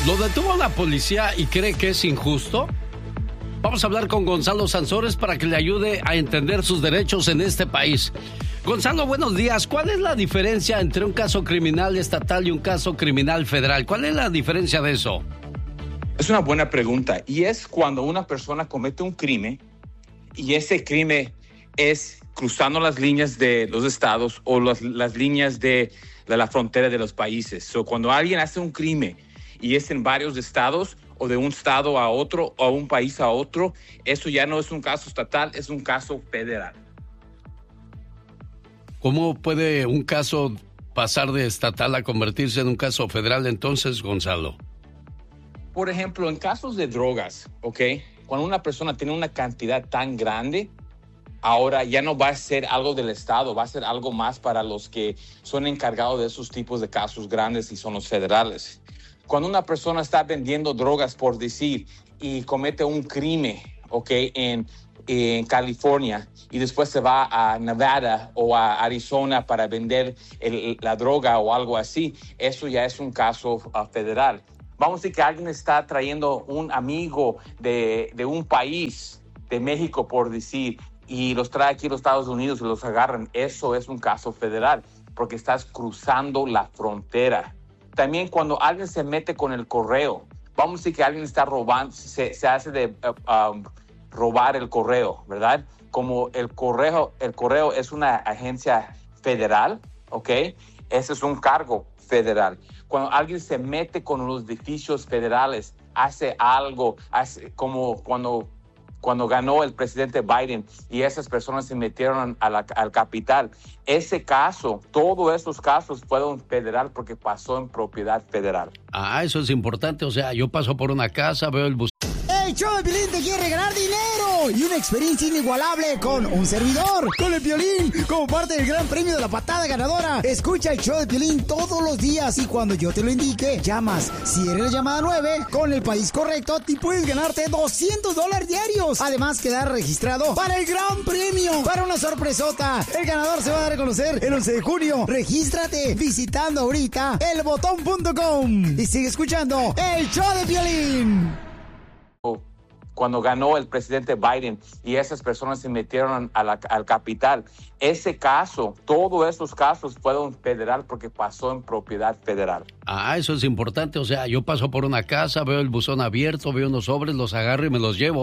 ¿Lo detuvo la policía y cree que es injusto? Vamos a hablar con Gonzalo Sansores para que le ayude a entender sus derechos en este país. Gonzalo, buenos días. ¿Cuál es la diferencia entre un caso criminal estatal y un caso criminal federal? ¿Cuál es la diferencia de eso? Es una buena pregunta, y es cuando una persona comete un crimen y ese crimen es cruzando las líneas de los estados o las líneas de la frontera de los países. So, cuando alguien hace un crimen y es en varios estados o de un estado a otro o un país a otro, eso ya no es un caso estatal, es un caso federal. ¿Cómo puede un caso pasar de estatal a convertirse en un caso federal entonces, Gonzalo? Por ejemplo, en casos de drogas, ¿ok? Cuando una persona tiene una cantidad tan grande, ahora ya no va a ser algo del Estado, va a ser algo más para los que son encargados de esos tipos de casos grandes y son los federales. Cuando una persona está vendiendo drogas, por decir, y comete un crimen, ¿ok? En California y después se va a Nevada o a Arizona para vender la droga o algo así, eso ya es un caso federal. Vamos a decir que alguien está trayendo un amigo de un país, de México por decir, y los trae aquí a los Estados Unidos y los agarran. Eso es un caso federal porque estás cruzando la frontera. También cuando alguien se mete con el correo, vamos a decir que alguien está robando, se hace de robar el correo, ¿verdad? Como el correo es una agencia federal, ¿ok? Ese es un cargo federal. Cuando alguien se mete con los edificios federales, hace algo, como cuando ganó el presidente Biden y esas personas se metieron al Capitol. Ese caso, todos esos casos fueron federal porque pasó en propiedad federal. Ah, eso es importante. O sea, yo paso por una casa, veo el bus. El show de Piolín te quiere regalar dinero y una experiencia inigualable con un servidor, con el Piolín, como parte del gran premio de la patada ganadora. Escucha el show de Piolín todos los días y cuando yo te lo indique, llamas. Si eres la llamada 9, con el país correcto, te puedes ganarte $200 diarios. Además, quedar registrado para el gran premio, para una sorpresota. El ganador se va a dar a conocer el 11 de junio. Regístrate visitando ahorita elbotón.com y sigue escuchando el show de Piolín. Cuando ganó el presidente Biden y esas personas se metieron al Capitol. Ese caso, todos esos casos fueron federal porque pasó en propiedad federal. Ah, eso es importante. O sea, yo paso por una casa, veo el buzón abierto, veo unos sobres, los agarro y me los llevo.